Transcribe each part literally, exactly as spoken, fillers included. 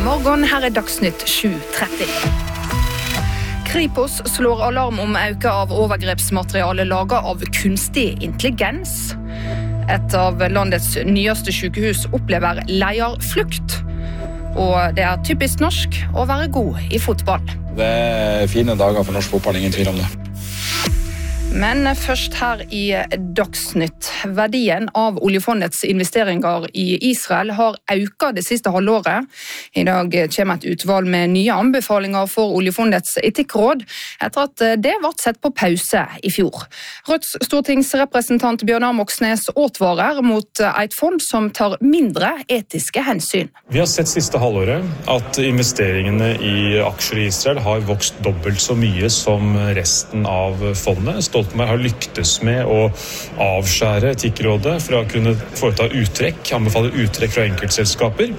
morgen, her er Dagsnytt sju tretti. Kripos slår alarm om øke av overgrepsmateriale laget av kunstig intelligens. Et av landets nyeste sykehus opplever leierflukt. Og det er typisk norsk å være god i fotball. Det er fine dager for norsk fotball, ingen tvil om det. Men først her i Dagsnytt. Verdien av oljefondets investeringer i Israel har økt det siste halvåret. I dag kommer et utvalg med nye anbefalinger for oljefondets etikkråd, etter at det ble sett på pause i fjor. Rødts stortingsrepresentant Bjørnar Moxnes advarer mot et fond som tar mindre etiske hensyn. Vi har sett siste halvåret at investeringene i aksjer i Israel har vokst dobbelt så mye som resten av fondet. Stoltenberg har lyktes med å avskjære etikkrådet fra å kunne foreta uttrekk, anbefale uttrekk fra enkeltselskaper.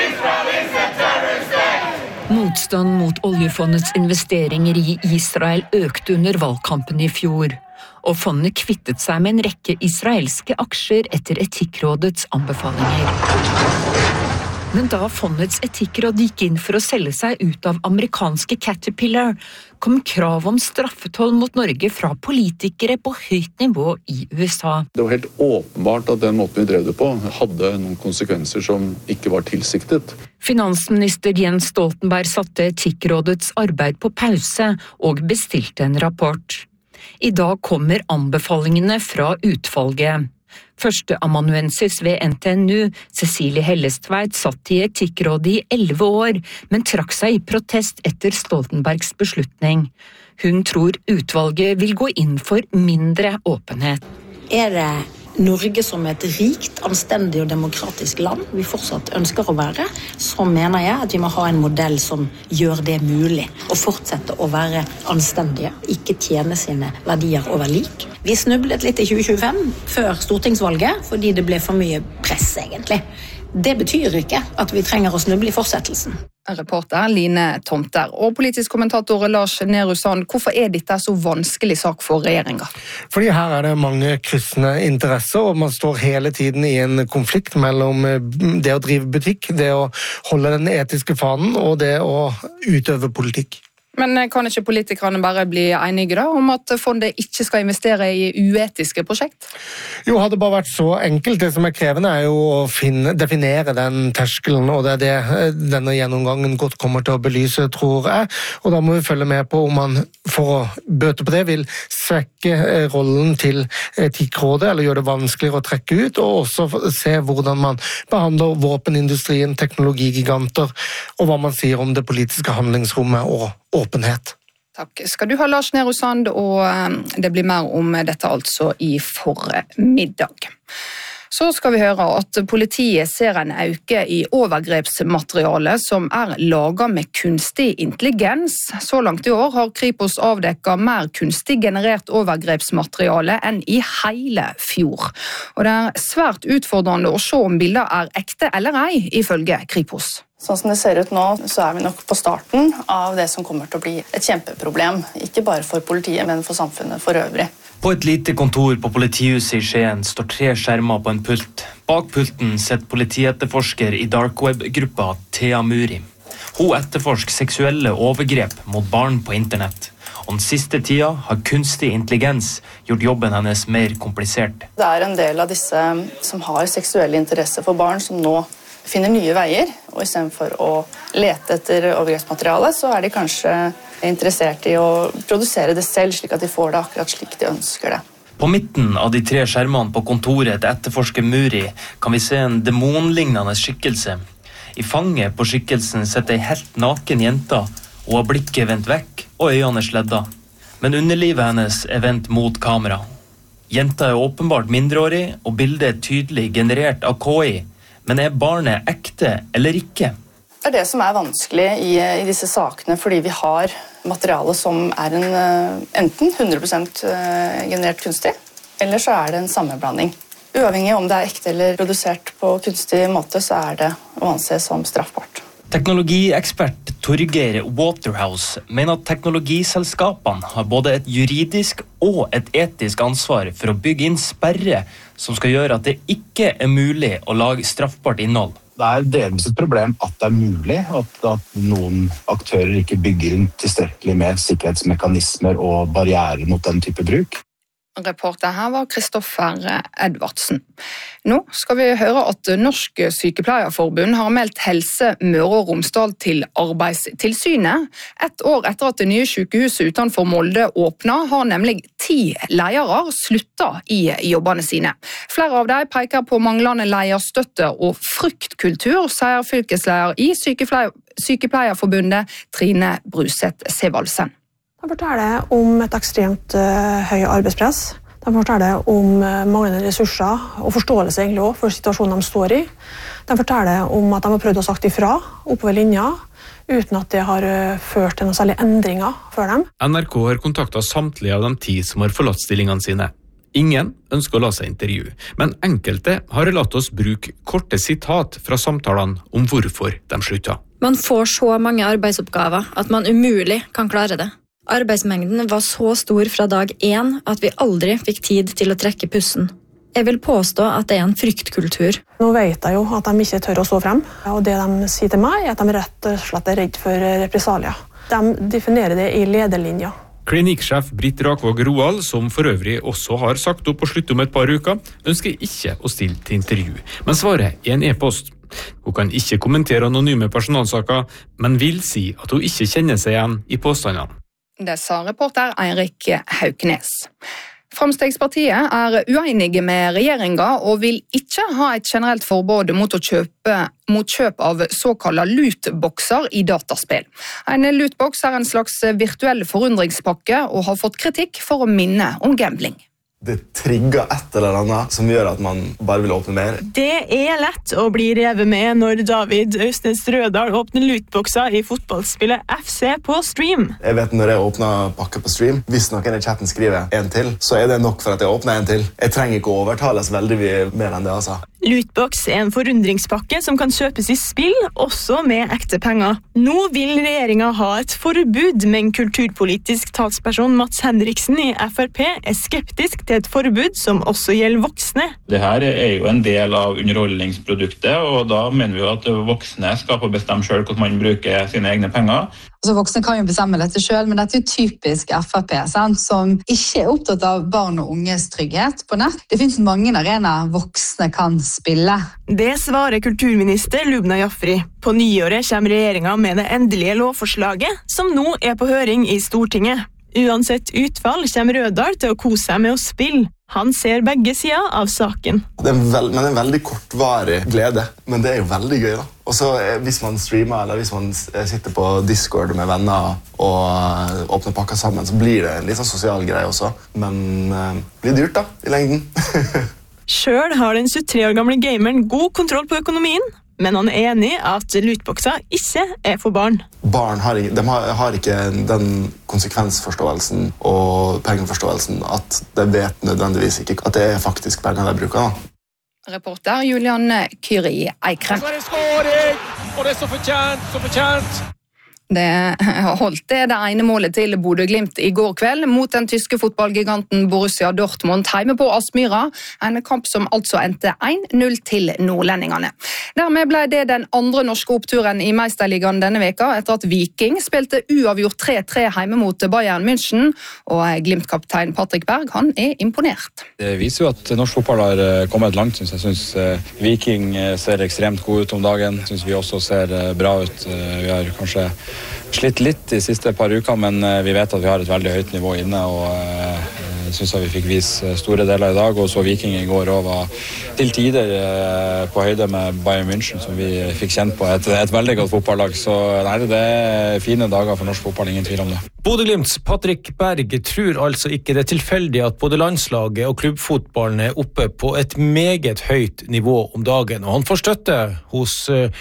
Motstand mot oljefondets investeringer i Israel økte under valgkampen i fjor, og fondet kvittet seg med en rekke israelske aksjer etter etikkrådets anbefalinger. Men da fondets etikkråd gikk inn for å selge seg ut av amerikanske Caterpillar, kom krav om straffetoll mot Norge fra politikere på høyt nivå i U S A. Det var helt åpenbart at den måten vi drev det på hadde noen konsekvenser som ikke var tilsiktet. Finansminister Jens Stoltenberg satte etikkrådets arbeid på pause og bestilte en rapport. I dag kommer anbefalingene fra utvalget. Førsteamanuensis ved N T N U, Cecilie Hellestveit, satt i etikkrådet i elleve år, men trakk seg i protest etter Stoltenbergs beslutning. Hun tror utvalget vil gå inn for mindre åpenhet. Er det Norge som et rikt, anstendig og demokratisk land vi fortsatt ønsker å være, så mener jeg at vi må ha en modell som gjør det mulig å fortsette å være anstendige, ikke tjene sine verdier over lik. Vi snublet litt i tjue tjuefem før stortingsvalget fordi det ble for mye press egentlig. Det betyr ikke at vi trenger å snuble i fortsettelsen. Reporter Line Tomter og politisk kommentator Lars Nehru Sand, hvorfor er dette så vanskelig sak for regjeringen? Fordi her er det mange kryssende interesser, og man står hele tiden i en konflikt mellom det å drive butikk, det å holde den etiske fanen og det å utøve politikk. Men kan ikke politikerne bare bli enige da, om at fondet ikke skal investere i uetiske prosjekt? Jo, hadde det bare vært så enkelt. Det som er krevende er jo å finne, definere den terskelen, og det er det denne gjennomgangen godt kommer til å belyse, tror jeg. Og da må vi følge med på om man, for å bøte på det, vil svekke rollen til etikkrådet, eller gjøre det vanskeligere å trekke ut, og også se hvordan man behandler våpenindustrien, teknologigiganter, og hva man sier om det politiske handlingsrommet og åpenhet. Takk skal du ha, Lars Nehru Sand, og det blir mer om dette altså i formiddag. Så skal vi høre at politiet ser en øke i overgrepsmateriale som er laget med kunstig intelligens. Så langt i år har Kripos avdekket mer kunstig generert overgrepsmateriale enn i hele fjor. Og det er svært utfordrende å se om bilder er ekte eller ei, ifølge Kripos. Sånn som det ser ut nå, så er vi nok på starten av det som kommer til å bli et kjempeproblem. Ikke bare for politiet, men for samfunnet for øvrig. På et lite kontor på politihuset i Skien står tre skjermer på en pult. Bak pulten sitter politietterforsker i dark web-gruppa Thea Muri. Hun etterforsker seksuelle overgrep mot barn på internett. Og den siste tida har kunstig intelligens gjort jobben hennes mer komplisert. Det er en del av disse som har seksuelle interesser for barn som nå finner nye veier, og i stedet for å lete etter overgrepsmateriale, så er de kanskje interessert i å produsere det selv, slik at de får det akkurat slik de ønsker det. På midten av de tre skjermene på kontoret til etterforsker Muri kan vi se en demonlignende skikkelse. I fanget på skikkelsen sitter ei helt naken jenta, og har blikket vendt vekk, og øynene er sledda. Men underlivet hennes er vendt mot kamera. Jenta er åpenbart mindreårig, og bildet er tydelig generert av K I. Men er barnet ekte eller ikke? Det er det som er vanskelig i, i disse sakene, fordi vi har materiale som er en, enten hundre prosent generert kunstig, eller så er det en sammenblanding. Uavhengig om det er ekte eller produsert på kunstig måte, så er det å anse som straffbart. Teknologiekspert Torgeir Waterhouse mener at teknologiselskapene har både et juridisk og et etisk ansvar for å bygge inn sperre som skal gjøre at det ikke er mulig å lage straffbart innhold. Det er delvis et problem at det er mulig, at, at noen aktører ikke bygger inn tilstrekkelig med sikkerhetsmekanismer og barrierer mot den type bruk. Reporter her var Kristoffer Edvardsen. Nå skal vi høre at Norsk Sykepleierforbund har meldt Helse Møre og Romsdal til Arbeidstilsynet. Et år etter at det nye sykehuset utenfor Molde åpnet, har nemlig ti ledere sluttet i jobbene sine. Flere av dem peker på manglende lederstøtte og fryktkultur, sier fylkesleder i Sykepleierforbundet Trine Bruseth Sevaldsen. De forteller om et ekstremt uh, høy arbeidspress. De forteller om uh, manglende ressurser og forståelse egentlig også for situasjonen de står i. De forteller om at de har prøvd å sagt ifra oppover linja, uten at det har uh, ført til noen særlige endringer for dem. N R K har kontaktet samtlige av de ti som har forlatt stillingene sine. Ingen ønsker å la seg intervjue, men enkelte har latt oss bruke korte sitat fra samtalene om hvorfor de slutta. Man får så mange arbeidsoppgaver at man umulig kan klare det. Arbeidsmengden var så stor fra dag én at vi aldri fikk tid til å trekke pusten. Jeg vil påstå at det er en fryktkultur. Nå vet jeg jo at de ikke tør å stå frem, og det de sier til meg er at de rett og slett er redd for represalier. De definerer det i lederlinja. Klinikksjef Britt Rakvåg Roald, som for øvrig også har sagt opp å slutte om et par uker, ønsker ikke å stille til intervju, men svarer i en e-post. Hun kan ikke kommentere anonyme personalsaker, men vil si at hun ikke kjenner seg igjen i påstandene. Det sa reporter Eirik Hauknes. Fremskrittspartiet er uenige med regjeringen og vil ikke ha et generelt forbud mot å kjøpe mot kjøp av såkalte lootboxer i dataspill. En lootbox er en slags virtuell forundringspakke og har fått kritikk for å minne om gambling. Det trigger et eller annet som gjør at man bare vil åpne mer. Det er lett å bli revet med når David Østnes Rødal åpner lootboxer i fotballspillet F C på stream. Jeg vet når jeg åpner pakke på stream, hvis noen i chatten skriver en til, så er det nok for at jeg åpner en til. Jeg trenger ikke å overtales veldig mer enn det, altså. Lootbox er en forundringspakke som kan kjøpes i spill, også med ekte penger. Nå vil regjeringen ha et forbud, men kulturpolitisk talsperson Mats Henriksen i F R P er skeptisk til et forbud som også gjelder voksne. Det her er jo en del av underholdningsproduktet, og da mener vi jo at voksne skal få bestemme selv hvordan man bruker sine egne penger. Altså, voksne kan jo bestemme dette selv, men dette er jo typisk F R P, sant? Som ikke er opptatt av barn og unges trygghet på nett. Det finnes mange arenaer voksne kan spille. Det svarer kulturminister Lubna Jafri. På nyåret kommer regjeringen med det endelige lovforslaget, som nå er på høring i Stortinget. Uansett utfall kommer Rødal til å kose seg med å spille. Han ser begge sider av saken. Det er, veld, men det er en veldig kortvarig glede, men det er jo veldig gøy da. Og så hvis man streamer, eller hvis man sitter på Discord med venner og åpner pakker sammen, så blir det en litt sånn sosial greie også. Men uh, det blir dyrt da, i lengden. Selv har den tjuetre år gamle gameren god kontroll på økonomien, men han er enig at lootboxer ikke er for barn. Barn har, de har, har ikke den konsekvensforståelsen og pengeforståelsen at de vet nødvendigvis ikke at det er faktisk penger de bruker. Da. Reporter Julian Kyri Eikrem. Så er det skåring, og det er så fortjent, så fortjent. Det holdt det det ene målet til Bodø Glimt i går kveld mot den tyske fotballgiganten Borussia Dortmund hjemme på Aspmyra, en kamp som altså endte én null til nordlendingene. Dermed ble det den andre norske oppturen i Meisterligaen denne veka etter at Viking spilte uavgjort tre tre hjemme mot Bayern München, og Glimt-kaptein Patrick Berg han er imponert. Det viser jo at norsk fotball har kommet langt, synes jeg. Synes Viking ser ekstremt god ut om dagen, synes vi også ser bra ut. Vi har kanskje slitt litt de siste par uker, men vi vet at vi har et veldig høyt nivå inne, og jeg synes at vi fikk vise store deler i dag, og så Viking i går også var til tider på høyde med Bayern München, som vi fikk kjent på et, et veldig godt fotballag, så nei, det er fine dager for norsk fotball, ingen tvil om det. Bodø Glimts Patrick Berg tror altså ikke det er tilfeldig at både landslaget og klubbfotballen er oppe på et meget høyt nivå om dagen, og han får støtte hos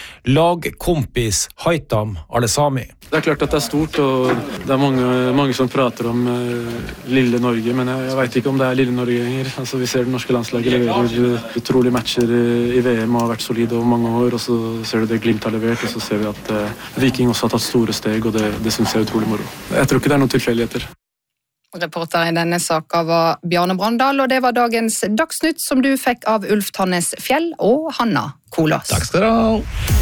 lagkompis Haitam Alesami. Det er klart at det er stort, og det er mange, mange som prater om uh, lille Norge, men jeg, jeg vet ikke om det er lille Norge lenger. Altså, vi ser det norske landslaget leverer uh, utrolige matcher uh, i V M og har vært solide over mange år, og så ser du det Glimt har levert, og så ser vi at uh, Viking også har tatt store steg, og det, det synes jeg er utrolig moro. Jeg tror ikke det er noen tilfeldigheter. Reporter i denne saken var Bjarne Brandal, og det var dagens Dagsnytt som du fikk av Ulf Tannes Fjell og Hanna Kolås. Takk skal du ha.